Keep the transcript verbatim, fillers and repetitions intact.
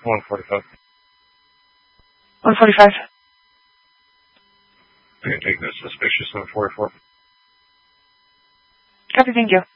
one forty-five. one forty-five. Okay, take this suspicious one forty-four. Copy, thank you.